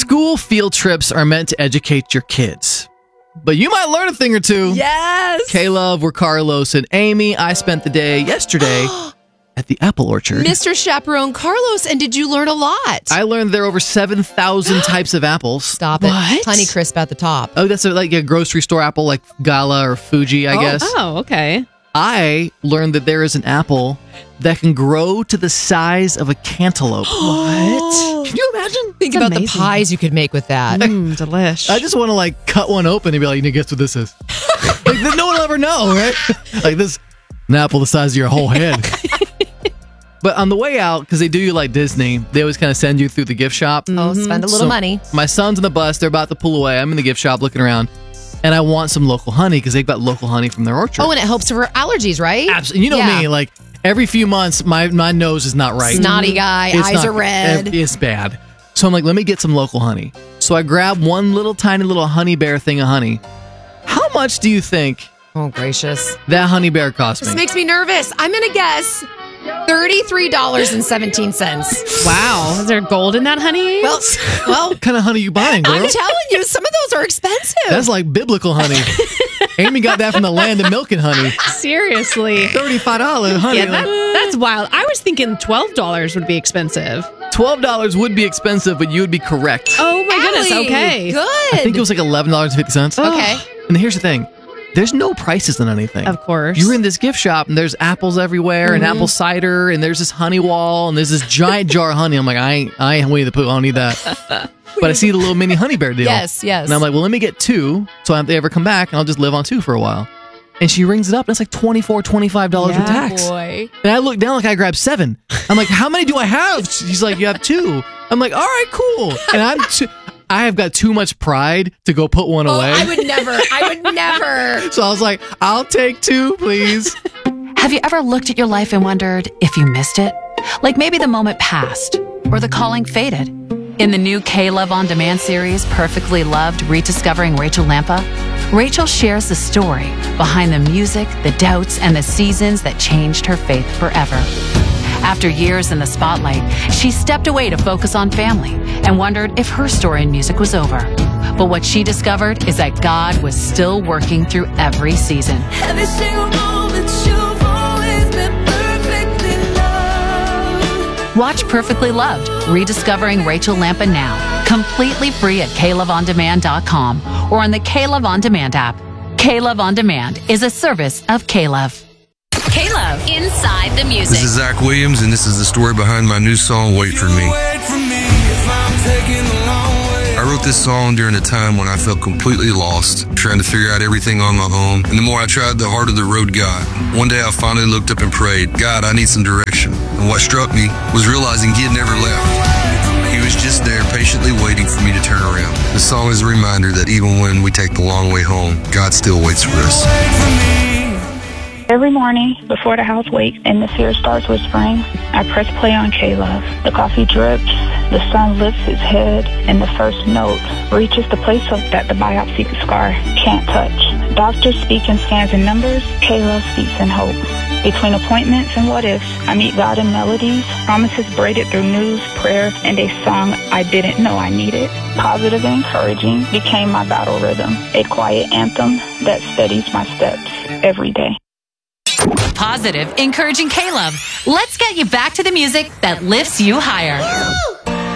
School field trips are meant to educate your kids, but you might learn a thing or two. Yes. Caleb, we're Carlos, and Amy. I spent the day yesterday at the apple orchard. Mr. Chaperone Carlos, and did you learn a lot? I learned there are over 7,000 types of apples. Stop it. What? Honeycrisp at the top. Oh, that's like a grocery store apple like Gala or Fuji, I guess. Oh, okay. I learned that there is an apple that can grow to the size of a cantaloupe. What? Can you imagine? Think That's about amazing. the pies you could make with that. Delish. I just want to like cut one open and be like, you need to guess what this is. Like, no one will ever know, right? Like this, an apple the size of your whole head. But on the way out, because they do you like Disney, they always kind of send you through the gift shop. Oh, spend a little money. My son's on the bus. They're about to pull away. I'm in the gift shop looking around. And I want some local honey because they've got local honey from their orchard. Oh, and it helps for allergies, right? Absolutely. You know Yeah. me, like every few months, my nose is not right. Snotty guy, It's eyes not- are red. It's bad. So I'm like, let me get some local honey. So I grab one little tiny little honey bear thing of honey. How much do you think Oh, gracious. that honey bear cost This me? makes me nervous. I'm going to guess $33.17. Wow. Is there gold in that honey? Well, What kind of honey you buying, girl? I'm telling you, some of those are expensive. That's like biblical honey. Amy got that from the land of milk and honey. Seriously. $35 honey. Yeah, like, that's wild. I was thinking $12 would be expensive. $12 would be expensive, but you would be correct. Oh my goodness. Allie, Okay. Good. I think it was like $11.50. Okay. And here's the thing. There's no prices on anything. Of course. You're in this gift shop and there's apples everywhere and apple cider and there's this honey wall and there's this giant jar of honey. I'm like, I ain't Winnie the Pooh. I don't need that. But I see the little mini honey bear deal. Yes. And I'm like, well, let me get two so if they ever come back and I'll just live on two for a while. And she rings it up and it's like $24, $25 with tax. boy. And I look down like I grabbed 7. I'm like, how many do I have? She's like, you have 2. I'm like, all right, cool. And I have got too much pride to go put one Oh, away. I would never. So I was like, I'll take 2, please. Have you ever looked at your life and wondered if you missed it? Like maybe the moment passed or the calling faded. In the new K-Love On Demand series, Perfectly Loved, Rediscovering Rachel Lampa, Rachel shares the story behind the music, the doubts, and the seasons that changed her faith forever. After years in the spotlight, she stepped away to focus on family and wondered if her story in music was over. But what she discovered is that God was still working through every season. Every single moment you've always been perfectly loved. Watch Perfectly Loved, Rediscovering Rachel Lampa now, completely free at KLoveOnDemand.com or on the K-Love On Demand app. K-Love On Demand is a service of K-Love. K-Love, Inside the Music. This is Zach Williams, and this is the story behind my new song, Wait For Me. I wrote this song during a time when I felt completely lost, trying to figure out everything on my own. And the more I tried, the harder the road got. One day I finally looked up and prayed, God, I need some direction. And what struck me was realizing he had never left. He was just there patiently waiting for me to turn around. The song is a reminder that even when we take the long way home, God still waits for us. Every morning before the house wakes and the fear starts whispering, I press play on K-Love. The coffee drips, the sun lifts its head, and the first note reaches the place that the biopsy scar can't touch. Doctors speak in scans and numbers, K-Love speaks in hope. Between appointments and what ifs, I meet God in melodies, promises braided through news, prayer, and a song I didn't know I needed. Positive and encouraging became my battle rhythm, a quiet anthem that steadies my steps every day. Positive, encouraging K-Love. Let's get you back to the music that lifts you higher.